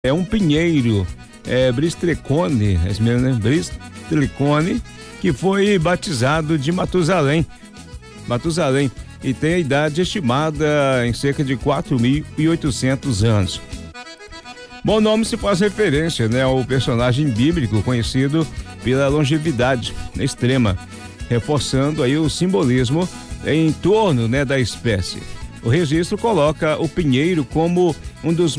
É um pinheiro, Bristlecone, é isso mesmo, né? Bristlecone, que foi batizado de Matusalém. Matusalém, e tem a idade estimada em cerca de 4.800 anos. Bom, o nome se faz referência, né, ao personagem bíblico conhecido pela longevidade extrema, reforçando aí o simbolismo em torno, né, da espécie. O registro coloca o pinheiro como um dos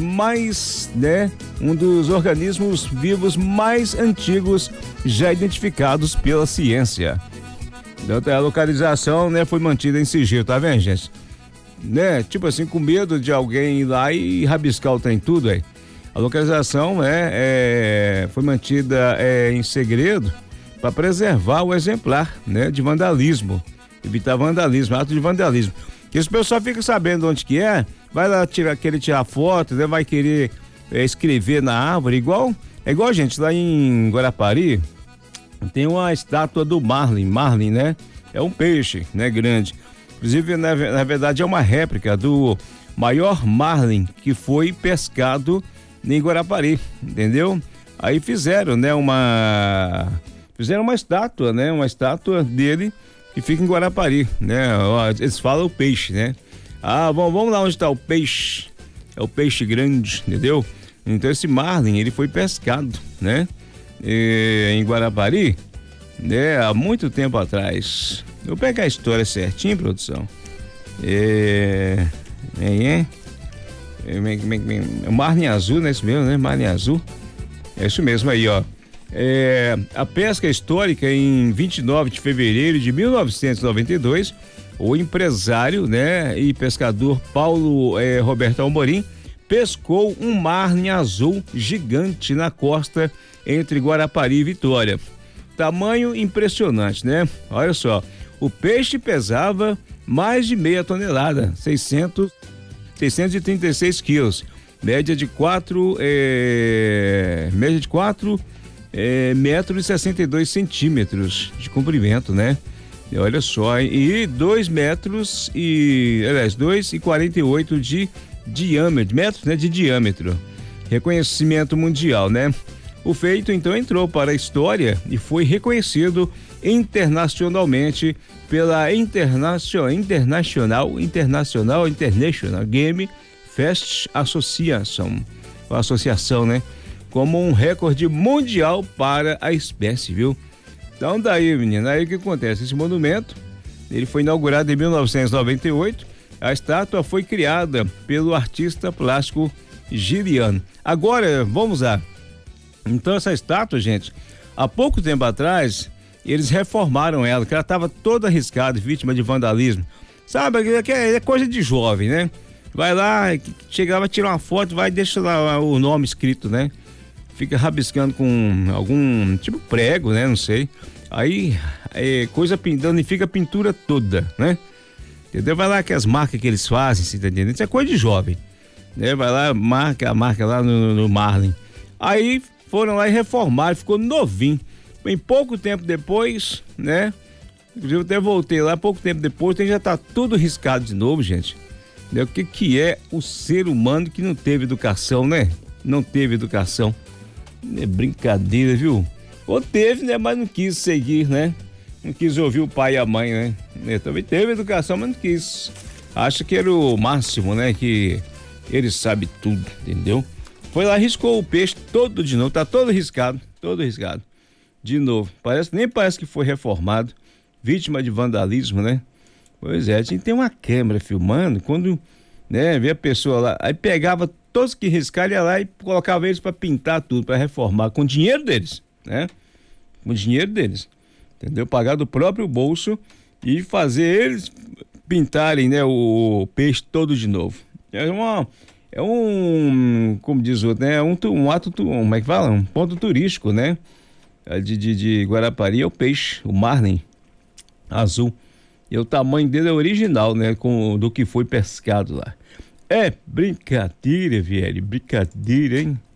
organismos vivos mais antigos já identificados pela ciência. Então, a localização, né, foi mantida em sigilo, tá vendo, gente? Né? Tipo assim, com medo de alguém ir lá e rabiscar o trem tudo, aí. A localização foi mantida em segredo para preservar o exemplar, né, de vandalismo, evitar vandalismo, ato de vandalismo. Que esse pessoal fica sabendo onde que é, vai lá querer tirar foto, né, vai querer escrever na árvore, igual, gente, lá em Guarapari, tem uma estátua do Marlin, né? É um peixe, né, grande. Inclusive, na verdade, é uma réplica do maior Marlin que foi pescado em Guarapari, entendeu? Aí fizeram, né, uma estátua, né? Uma estátua dele que fica em Guarapari, né? Eles falam o peixe, né? Ah, vamos lá onde está o peixe. É o peixe grande, entendeu? Então esse Marlin, ele foi pescado, né? Em Guarapari, né? Há muito tempo atrás. Eu vou pegar a história certinho, produção. O Marlin azul, né? Isso mesmo, né? Marlin azul. É isso mesmo aí, ó. A pesca histórica em 29 de fevereiro de 1992, o empresário, né, e pescador Paulo Roberto Amorim pescou um marlin azul gigante na costa entre Guarapari e Vitória. Tamanho impressionante, né? Olha só, o peixe pesava mais de meia tonelada, 636 quilos, média de 4 metros e 62 centímetros de comprimento, né? E olha só, e 2 metros e 2,48 de diâmetro, metros, né, de diâmetro. Reconhecimento mundial, né? O feito então entrou para a história e foi reconhecido internacionalmente pela International Game Fest Associação, né? Como um recorde mundial para a espécie, viu? Então daí, menina, aí o que acontece? Esse monumento, ele foi inaugurado em 1998, a estátua foi criada pelo artista plástico Giliano. Agora, vamos lá. Então essa estátua, gente, há pouco tempo atrás, eles reformaram ela, que ela estava toda arriscada, vítima de vandalismo. Sabe, é coisa de jovem, né? Vai lá, chega lá, vai tirar uma foto, vai e deixa lá o nome escrito, né? Fica rabiscando com algum tipo prego, né? Não sei. Aí, coisa pintando e fica a pintura toda, né? Entendeu? Vai lá que as marcas que eles fazem, você tá entendendo? Isso é coisa de jovem, né? Vai lá, a marca lá no Marlin. Aí foram lá e reformaram, ficou novinho. Em pouco tempo depois, né? Inclusive eu até voltei lá, pouco tempo depois, já tá tudo riscado de novo, gente. O que é o ser humano que não teve educação, né? Não teve educação. É brincadeira, viu? Ou teve, né? Mas não quis seguir, né? Não quis ouvir o pai e a mãe, né? Também teve educação, mas não quis. Acha que era o máximo, né? Que ele sabe tudo, entendeu? Foi lá, riscou o peixe todo de novo, tá todo riscado. De novo. Nem parece que foi reformado. Vítima de vandalismo, né? Pois é, a gente tem uma câmera filmando, quando, né, vê a pessoa lá, aí pegava todos que riscaram, ia lá e colocava eles para pintar tudo, para reformar, com dinheiro deles, né? Com dinheiro deles, entendeu? Pagar do próprio bolso e fazer eles pintarem, né, o peixe todo de novo. Como diz o outro, né? Como é que fala? Um ponto turístico, né? De Guarapari é o peixe, o Marlin azul. E o tamanho dele é original, né? Do que foi pescado lá. É brincadeira, velho. Brincadeira, hein?